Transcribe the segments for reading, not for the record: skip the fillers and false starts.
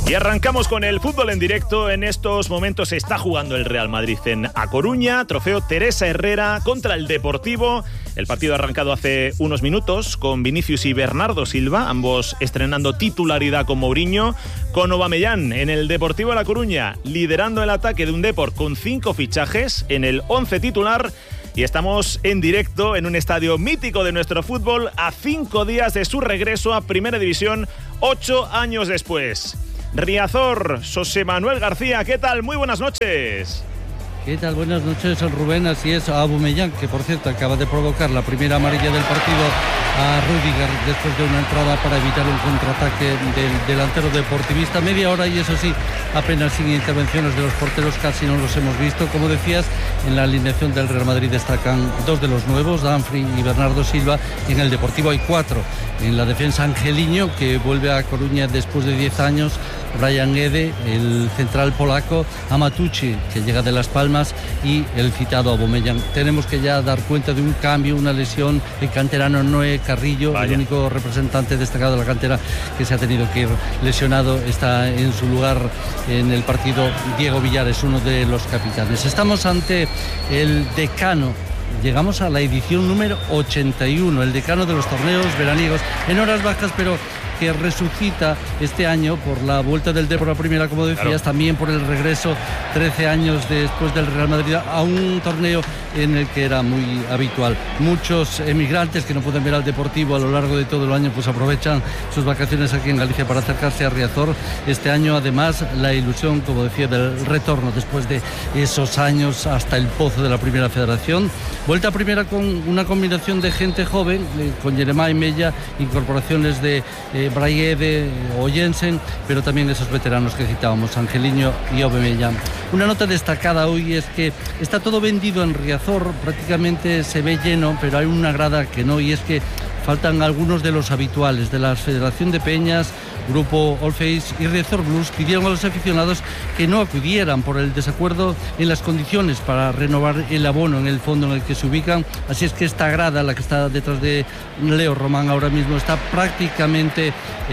Y arrancamos con el fútbol en directo. En estos momentos se está jugando el Real Madrid en A Coruña, trofeo Teresa Herrera contra el Deportivo. El partido ha arrancado hace unos minutos con Vinicius y Bernardo Silva, ambos estrenando titularidad con Mourinho, con Aubameyang en el Deportivo de La Coruña, liderando el ataque de un Depor con 5 fichajes en el 11 titular. Y estamos en directo en un estadio mítico de nuestro fútbol a 5 días de su regreso a Primera División, 8 años después. Riazor, José Manuel García, ¿qué tal? Muy buenas noches. ¿Qué tal? Buenas noches, Rubén. Así es, a Aubameyang, que por cierto acaba de provocar la primera amarilla del partido a Rüdiger después de una entrada para evitar un contraataque del delantero deportivista. Media hora y eso sí, apenas sin intervenciones de los porteros, casi no los hemos visto. Como decías, en la alineación del Real Madrid destacan 2 de los nuevos, Dumfries y Bernardo Silva, y en el Deportivo hay 4. En la defensa, Angelino, que vuelve a Coruña después de 10 años, Brian Ede, el central polaco, Amatucci, que llega de Las Palmas, y el citado Aubameyang. Tenemos que ya dar cuenta de un cambio, una lesión. El canterano Noé Carrillo, el único representante destacado de la cantera que se ha tenido que ir lesionado, está en su lugar en el partido Diego Villares, uno de los capitanes. Estamos ante el decano. Llegamos a la edición número 81, el decano de los torneos veraniegos, en horas bajas, pero que resucita este año por la vuelta del Depor a Primera, como decías, claro. También por el regreso 13 años después del Real Madrid a un torneo en el que era muy habitual. Muchos emigrantes que no pueden ver al Deportivo a lo largo de todo el año, pues aprovechan sus vacaciones aquí en Galicia para acercarse a Riazor. Este año, además, la ilusión, como decía, del retorno después de esos años hasta el pozo de la Primera Federación. Vuelta a Primera con una combinación de gente joven, con Jeremá y Mella, incorporaciones de Braide o Jensen, pero también esos veteranos que citábamos, Angelino y Aubameyang. Una nota destacada hoy es que está todo vendido en Riazor, prácticamente se ve lleno, pero hay una grada que no, y es que faltan algunos de los habituales de la Federación de Peñas, Grupo All Face y Riazor Blues. Pidieron a los aficionados que no acudieran por el desacuerdo en las condiciones para renovar el abono en el fondo en el que se ubican. Así es que esta grada, la que está detrás de Leo Román ahora mismo, está prácticamente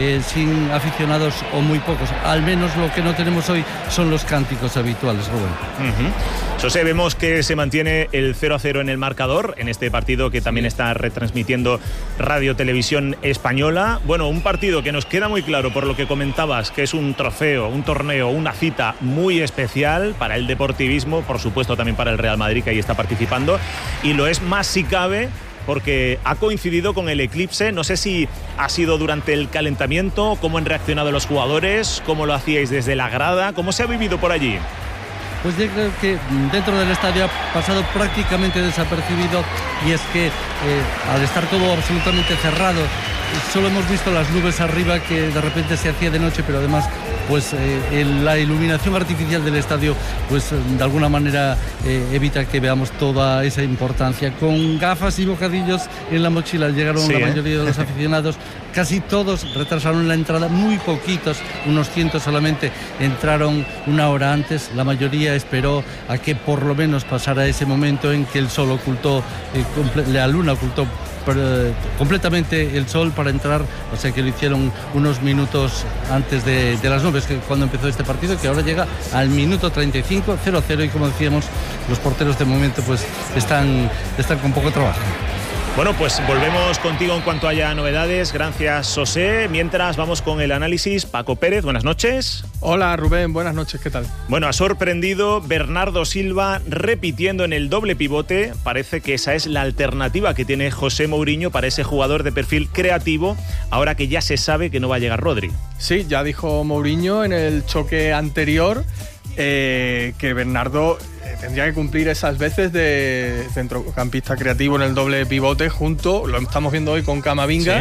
sin aficionados o muy pocos. Al menos lo que no tenemos hoy son los cánticos habituales, Rubén. José, vemos que se mantiene el 0-0 en el marcador en este partido que también está retransmitiendo Radio Televisión Española. Bueno, un partido que nos queda muy claro por lo que comentabas, que es un trofeo, un torneo, una cita muy especial para el deportivismo, por supuesto también para el Real Madrid, que ahí está participando, y lo es más si cabe porque ha coincidido con el eclipse. No sé si ha sido durante el calentamiento, cómo han reaccionado los jugadores, cómo lo hacíais desde la grada, cómo se ha vivido por allí. Pues yo creo que dentro del estadio ha pasado prácticamente desapercibido, y es que al estar todo absolutamente cerrado, solo hemos visto las nubes arriba, que de repente se hacía de noche, pero además pues la iluminación artificial del estadio pues de alguna manera evita que veamos toda esa importancia. Con gafas y bocadillos en la mochila llegaron la mayoría de los aficionados. Casi todos retrasaron la entrada, muy poquitos, unos 100 solamente, entraron una hora antes. La mayoría esperó a que por lo menos pasara ese momento en que el sol ocultó, la luna ocultó completamente el sol para entrar, o sea que lo hicieron unos minutos antes de las nubes, que cuando empezó este partido, que ahora llega al minuto 35, 0-0, y como decíamos, los porteros de momento pues están con poco trabajo. Bueno, pues volvemos contigo en cuanto haya novedades. Gracias, José. Mientras vamos con el análisis, Paco Pérez, buenas noches. Hola, Rubén, buenas noches, ¿qué tal? Bueno, ha sorprendido Bernardo Silva repitiendo en el doble pivote. Parece que esa es la alternativa que tiene José Mourinho para ese jugador de perfil creativo, ahora que ya se sabe que no va a llegar Rodri. Sí, ya dijo Mourinho en el choque anterior que Bernardo tendría que cumplir esas veces de centrocampista creativo en el doble pivote junto, lo estamos viendo hoy con Camavinga.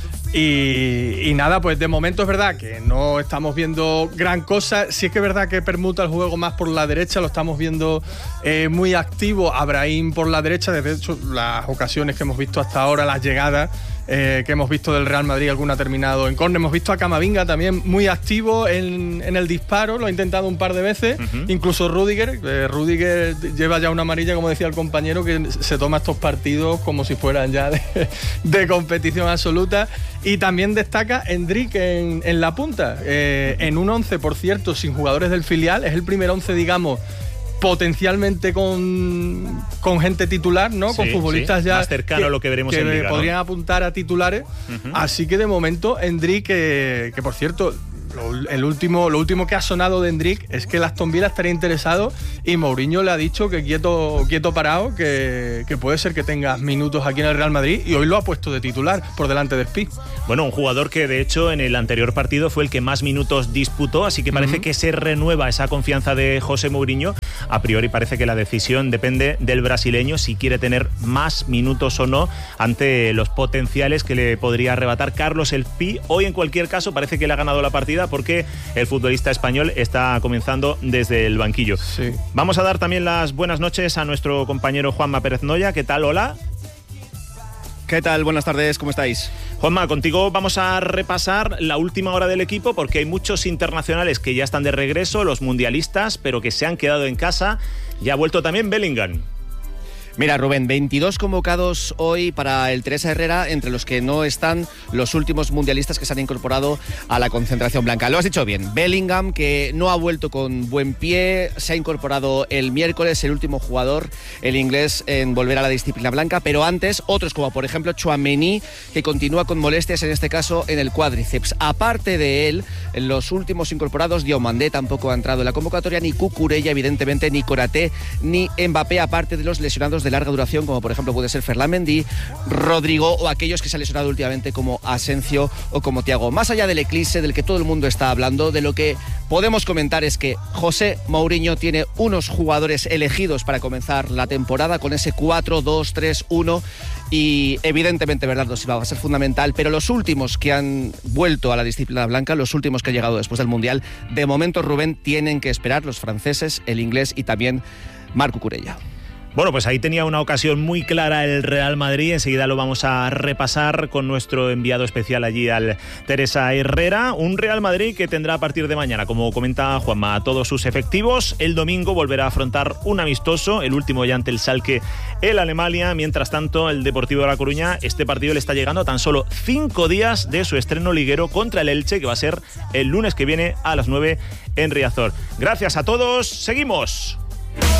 Sí. Y nada, pues de momento es verdad que no estamos viendo gran cosa. Sí es que es verdad que permuta el juego más por la derecha, lo estamos viendo muy activo a Brahim por la derecha. De hecho, las ocasiones que hemos visto hasta ahora, las llegadas, que hemos visto del Real Madrid, alguna ha terminado en córner. Hemos visto a Camavinga también muy activo en el disparo, lo ha intentado un par de veces. Incluso Rudiger lleva ya una amarilla, como decía el compañero, que se toma estos partidos como si fueran ya de competición absoluta. Y también destaca Endrick en la punta, en un 11, por cierto, sin jugadores del filial. Es el primer 11, digamos, potencialmente con gente titular, ¿no? Sí, con futbolistas ya más cercano a lo que veremos en Liga, podrían ¿no? apuntar a titulares. Así que de momento Endrick, que por cierto, lo último que ha sonado de Endrick es que el Aston Villa estaría interesado, y Mourinho le ha dicho que quieto parado, que puede ser que tenga minutos aquí en el Real Madrid, y hoy lo ha puesto de titular por delante de Spi. Bueno, un jugador que de hecho en el anterior partido fue el que más minutos disputó, así que parece que se renueva esa confianza de José Mourinho. A priori parece que la decisión depende del brasileño si quiere tener más minutos o no ante los potenciales que le podría arrebatar Carlos El Pi. Hoy en cualquier caso parece que le ha ganado la partida porque el futbolista español está comenzando desde el banquillo. Sí. Vamos a dar también las buenas noches a nuestro compañero Juanma Pérez Noya. ¿Qué tal? Hola. ¿Qué tal? Buenas tardes, ¿cómo estáis? Juanma, contigo vamos a repasar la última hora del equipo porque hay muchos internacionales que ya están de regreso, los mundialistas, pero que se han quedado en casa. Ya ha vuelto también Bellingham. Mira, Rubén, 22 convocados hoy para el Teresa Herrera, entre los que no están los últimos mundialistas que se han incorporado a la concentración blanca. Lo has dicho bien, Bellingham, que no ha vuelto con buen pie, se ha incorporado el miércoles, el último jugador, el inglés, en volver a la disciplina blanca, pero antes otros como por ejemplo Tchouaméni, que continúa con molestias, en este caso en el cuádriceps. Aparte de él, en los últimos incorporados, Diomandé tampoco ha entrado en la convocatoria, ni Cucurella, evidentemente, ni Konaté, ni Mbappé, aparte de los lesionados de larga duración, como por ejemplo puede ser Ferland Mendy, Rodrigo, o aquellos que se han lesionado últimamente como Asensio o como Thiago. Más allá del eclipse del que todo el mundo está hablando, de lo que podemos comentar es que José Mourinho tiene unos jugadores elegidos para comenzar la temporada con ese 4-2-3-1, y evidentemente Bernardo Silva va a ser fundamental, pero los últimos que han vuelto a la disciplina blanca, los últimos que han llegado después del Mundial, de momento, Rubén, tienen que esperar: los franceses, el inglés y también Marc Cucurella. Bueno, pues ahí tenía una ocasión muy clara el Real Madrid. Enseguida lo vamos a repasar con nuestro enviado especial allí, al Teresa Herrera. Un Real Madrid que tendrá a partir de mañana, como comenta Juanma, a todos sus efectivos. El domingo volverá a afrontar un amistoso, el último ya ante el Schalke, el Alemania. Mientras tanto, el Deportivo de La Coruña, este partido le está llegando a tan solo 5 días de su estreno liguero contra el Elche, que va a ser el lunes que viene a las 9 en Riazor. Gracias a todos, seguimos.